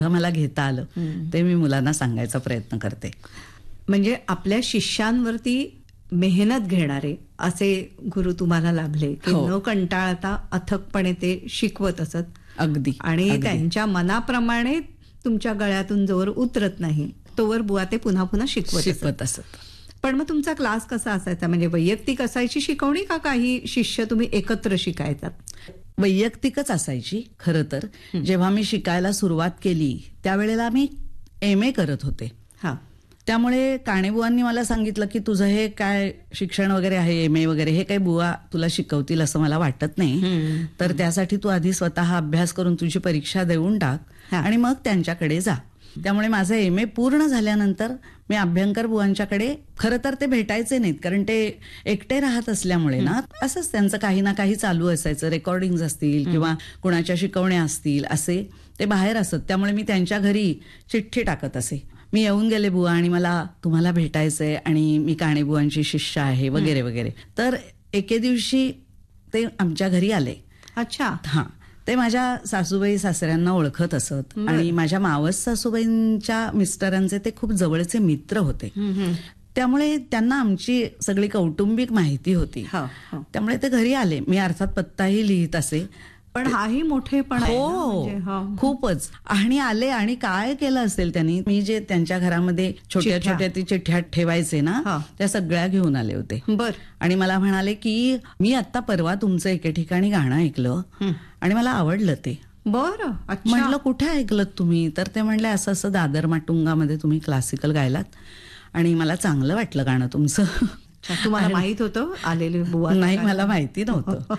मला घेता आलं ते मी मुलांना सांगायचा प्रयत्न करते. म्हणजे आपल्या शिष्यांवरती मेहनत घेणारे असे गुरु तुम्हाला लाभले की हो. न कंटाळता अथकपणे ते शिकवत असत. अगदी. आणि अगदी. त्यांच्या मनाप्रमाणे तुमच्या गळ्यातून जोवर उतरत नाही तोवर बुवा ते पुन्हा पुन्हा शिकवत असत. पण मग तुमचा क्लास कसा असायचा? म्हणजे वैयक्तिक असायची शिकवणी का काही शिष्य तुम्ही एकत्र शिकायचात? वैयक्तिकच असायची खरं तर. जेव्हा मी शिकायला सुरुवात केली त्यावेळेला मी MA करत होते. हा. त्यामुळे काणेबुवांनी मला सांगितलं की तुझं हे काय शिक्षण वगैरे आहे, MA वगैरे, हे काही बुवा तुला शिकवतील असं मला वाटत नाही. तर त्यासाठी तू आधी स्वतः अभ्यास करून तुझी परीक्षा देऊन टाक आणि मग त्यांच्याकडे जा. त्यामुळे माझं MA पूर्ण झाल्यानंतर मी अभ्यंकर बुवांच्याकडे, खरं तर ते भेटायचे नाहीत कारण ते एकटे राहत असल्यामुळे ना, असंच त्यांचं काही ना काही चालू असायचं. रेकॉर्डिंग असतील किंवा कुणाच्या शिकवण्या असतील, असे ते बाहेर असत. त्यामुळे मी त्यांच्या घरी चिठ्ठी टाकत असे, मी येऊन गेले बुवा आणि मला तुम्हाला भेटायचंय आणि मी काणेबुवांची शिष्य आहे वगैरे वगैरे. तर एके दिवशी ते आमच्या घरी आले. अच्छा. हा. ते माझ्या सासूबाई सासऱ्यांना ओळखत असत आणि माझ्या मावस सासूबाईंच्या मिस्टरांचे ते खूप जवळचे मित्र होते. त्यामुळे त्यांना आमची सगळी कौटुंबिक माहिती होती. त्यामुळे ते घरी आले. मी अर्थात पत्ताही लिहित असे. पण हाही मोठेपण आहे ना, म्हणजे खूपच. आणि आले आणि काय केलं असेल त्यांनी, मी जे त्यांच्या घरामध्ये छोट्या छोट्या ती चिठ्ठ्या ठेवायचे ना, त्या सगळ्या घेऊन आले होते. बर. आणि मला म्हणाले की मी आता परवा तुमचं एके ठिकाणी गाणं ऐकलं आणि मला आवडलं ते. बरं. म्हटलं कुठे ऐकलं तुम्ही? तर ते म्हणले असं असं दादर माटुंगामध्ये तुम्ही क्लासिकल गायलात आणि मला चांगलं वाटलं गाणं तुमचं. तुम्हाला माहित होतं आलेले बुवा? नाही, मला माहिती नव्हतं.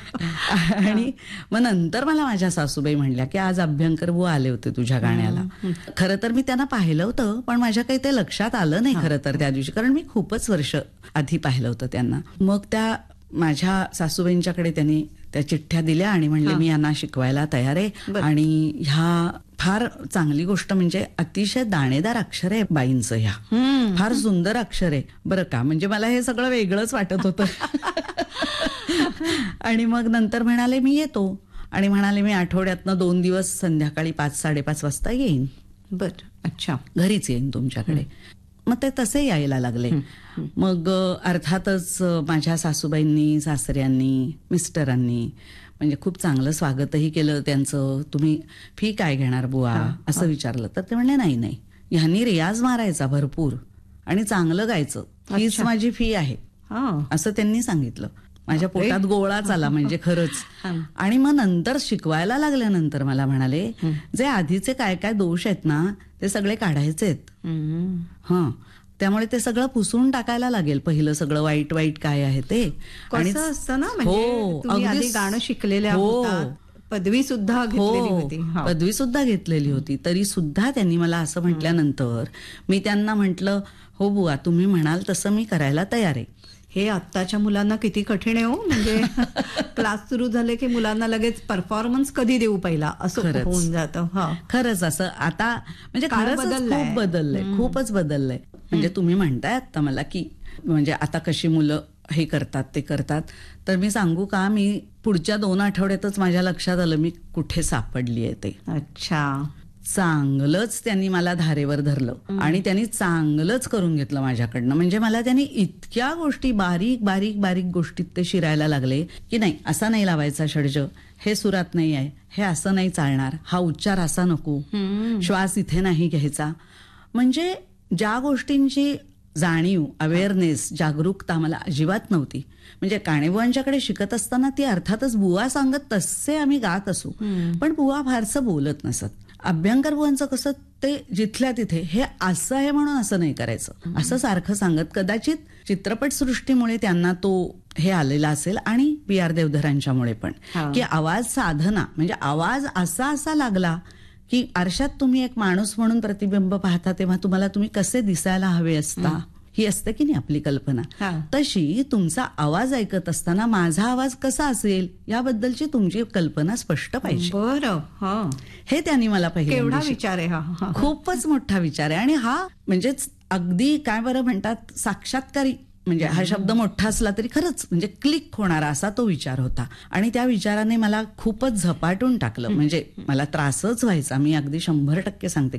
आणि मग नंतर मला माझ्या सासूबाई म्हणल्या की आज अभ्यंकर बुवा आले होते तुझ्या गाण्याला. खरं तर मी त्यांना पाहिलं होतं पण माझ्या काही ते लक्षात आलं नाही खरं तर त्या दिवशी, कारण मी खूपच वर्ष आधी पाहिलं होतं त्यांना. मग त्या माझ्या सासूबाईंच्याकडे त्यांनी त्या चिठ्ठ्या दिल्या आणि म्हणले मी यांना शिकवायला तयार आहे आणि ह्या फार चांगली गोष्ट म्हणजे अतिशय दाणेदार अक्षर आहे बाईंचं, ह्या फार सुंदर अक्षर आहे बरं का. म्हणजे मला हे सगळं वेगळंच वाटत होतं. आणि मग नंतर म्हणाले मी येतो आणि म्हणाले मी आठवड्यातनं 2 दिवस संध्याकाळी 5-5:30 वाजता येईन. बर. अच्छा. घरीच येईन तुमच्याकडे. मग ते तसे यायला लागले. मग अर्थातच माझ्या सासूबाईंनी, सासऱ्यांनी, मिस्टरांनी म्हणजे खूप चांगलं स्वागतही केलं त्यांचं. तुम्ही फी काय घेणार बुवा असं विचारलं तर ते म्हणले नाही नाही, ह्यांनी रियाज मारायचा भरपूर आणि चांगलं गायचं, हीच माझी फी आहे असं त्यांनी सांगितलं. माझ्या पोटात गोळाच आला म्हणजे खरंच. आणि मग नंतर शिकवायला लागल्यानंतर मला म्हणाले जे आधीचे काय काय दोष आहेत ना ते सगळे काढायचे आहेत. त्यामुळे ते सगळं पुसून टाकायला लागेल. पहिलं सगळं वाईट वाईट काय आहे ते. आणि असतं ना, म्हणजे तुम्ही आधी गाणं शिकलेल्या होतात, पदवी सुद्धा घेतलेली होती. पदवी सुद्धा घेतलेली होती. तरी सुद्धा त्यांनी मला असं म्हटल्यानंतर मी त्यांना म्हटलं हो बुवा तुम्ही म्हणाल तसं मी करायला तयार आहे. हे आत्ताच्या मुलांना किती कठीण आहे हो. म्हणजे क्लास सुरू झाले की मुलांना लगेच परफॉर्मन्स कधी देऊ पहिला असं होऊन जातं. खरंच असं आता म्हणजे खूप बदललंय, खूपच बदललंय. म्हणजे तुम्ही म्हणताय आता मला की म्हणजे आता कशी मुलं हे करतात ते करतात, तर मी सांगू का, मी पुढच्या 2 आठवड्यातच माझ्या लक्षात आलं मी कुठे सापडली आहे ते. अच्छा. चांगलंच त्यांनी मला धारेवर धरलं आणि त्यांनी चांगलंच करून घेतलं माझ्याकडनं. म्हणजे मला त्यांनी इतक्या गोष्टी बारीक बारीक बारीक गोष्टीत ते शिरायला लागले की नाही असा नाही लावायचा षड्ज, हे सुरात नाही आहे, हे असं नाही चालणार, हा उच्चार असा नको, श्वास इथे नाही घ्यायचा. म्हणजे ज्या गोष्टींची जाणीव, अवेअरनेस, जागरूकता मला अजिबात नव्हती. म्हणजे काणेबुवांच्याकडे शिकत असताना ती अर्थातच बुवा सांगत तसे आम्ही गात असू, पण बुवा फारसं बोलत नसत. अभ्यंकर बुवांचं कसं ते जिथल्या तिथे हे असं आहे म्हणून असं नाही करायचं असं सारखं सांगत. कदाचित चित्रपटसृष्टीमुळे त्यांना तो हे आलेला असेल आणि PR देवधरांच्यामुळे पण, की आवाज साधना म्हणजे आवाज असा लागला की आरशात तुम्ही एक माणूस म्हणून प्रतिबिंब पाहता तेव्हा तुम्ही कसे दिसायला हवे असता, ही असते की नाही आपली कल्पना, तशी तुमचा आवाज ऐकत असताना माझा आवाज कसा असेल याबद्दलची तुमची कल्पना स्पष्ट पाहिजे. बरं. हे त्यांनी मला पाहिजे. केवढा विचार आहे हा. खूपच मोठा विचार आहे. आणि हा म्हणजेच अगदी काय बरं म्हणतात साक्षात्कारी, म्हणजे हा शब्द मोठा असला तरी खरंच म्हणजे क्लिक होणारा असा तो विचार होता. आणि त्या विचाराने मला खूपच झपाटून टाकलं. म्हणजे मला त्रासच व्हायचा, मी अगदी 100% सांगते.